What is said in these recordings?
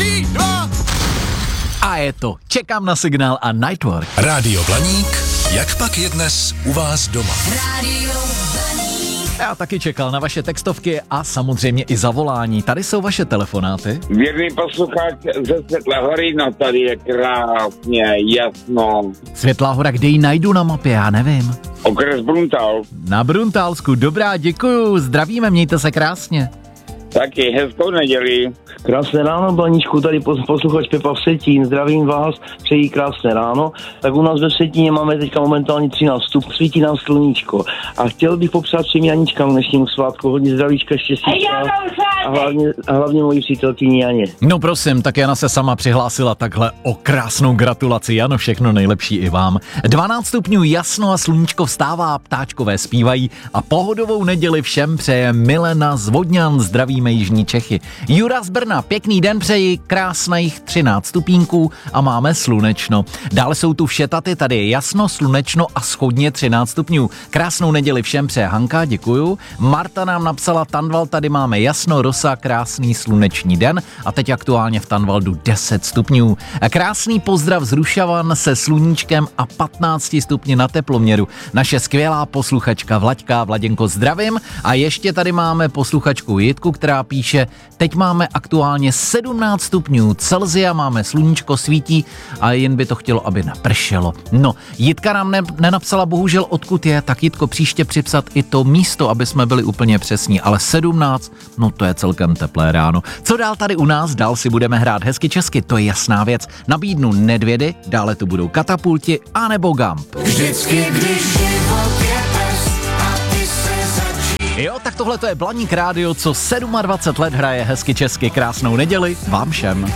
3, 2. A je to. Čekám na signál a Nightwork. Rádio Blaník, jak pak je dnes u vás doma? Rádio Blaník. Já taky čekal na vaše textovky a samozřejmě i zavolání. Tady jsou vaše telefonáty. Věrný posluchač ze Světlé hory, no tady je krásně, jasno. Světlá hora, kde ji najdu na mapě, já nevím. Okres Bruntál. Na Bruntálsku, dobrá, děkuju, zdravíme, mějte se krásně. Taky hezkou neděli. Krásné ráno, Blaníčku, tady posluchač Pepa v Vsetín, zdravím vás, přeji krásné ráno. Tak u nás ve Vsetíně máme teďka momentálně 13 stupňů, svítí nám sluníčko. A chtěl bych popřát všem Janičkám dnešnímu svátku hodně zdravíčka, štěstíčka a hlavně mojí přítelkyni Janě. No prosím, tak Jana se sama přihlásila takhle o krásnou gratulaci. Jano, všechno nejlepší i vám. 12 stupňů, jasno a sluníčko vstává, ptáčkové zpívají a pohodovou neděli všem přeje Milena z Vodňan, zdravíme jižní Čechy. Jura z Brna, pěkný den přeji, krásných 13 stupínků a máme slunečno. Dále jsou tu Všetaty, tady je jasno, slunečno a schodně 13 stupňů. Krásnou neděli všem přeje Hanka, děkuju. Marta nám napsala Tanval, tady máme jasno, rosa, krásný sluneční den a teď aktuálně v Tanvaldu 10 stupňů. Krásný pozdrav z Rušavan se sluníčkem a 15 stupni na teploměru. Naše skvělá posluchačka Vlaďka, Vladěnko, zdravím. A ještě tady máme posluchačku Jitku, která píše, teď máme aktuálně 17 stupňů Celsia, máme sluníčko, svítí a jen by to chtělo, aby napršelo. No, Jitka nám nenapsala bohužel odkud je, tak Jitko příště připsat i to místo, aby jsme byli úplně přesní, ale 17, no to je celkem teplé ráno. Co dál tady u nás? Dál si budeme hrát hezky česky, to je jasná věc. Nabídnu Nedvědy, dále tu budou Katapulti anebo Gump. Vždycky, když život je pes a ty se začíná. Jo, tak tohle to je Blaník rádio, co 27 let hraje hezky česky. Krásnou neděli vám všem.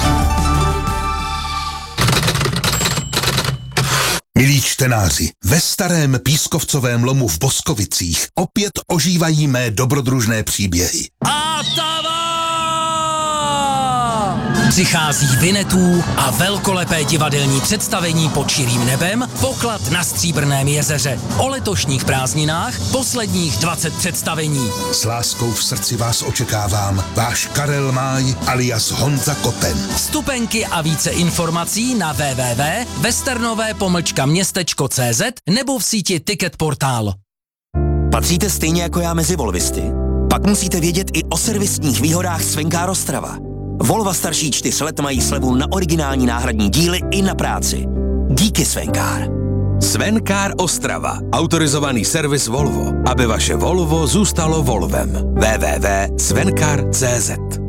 Milí čtenáři, ve starém pískovcovém lomu v Boskovicích opět ožívají mé dobrodružné příběhy. Přichází Vinetů a velkolepé divadelní představení Pod širým nebem, Poklad na Stříbrném jezeře. O letošních prázdninách posledních 20 představení. S láskou v srdci vás očekávám, váš Karel Máj alias Honza Koten. Vstupenky a více informací na www.westernové-městečko.cz nebo v síti Ticket Portál. Patříte stejně jako já mezi volvisty? Pak musíte vědět i o servisních výhodách Svencar Ostrava. Volva starší 4 let mají slevu na originální náhradní díly i na práci. Díky Svencar. Svencar Ostrava. Autorizovaný servis Volvo. Aby vaše Volvo zůstalo Volvem. www.svencar.cz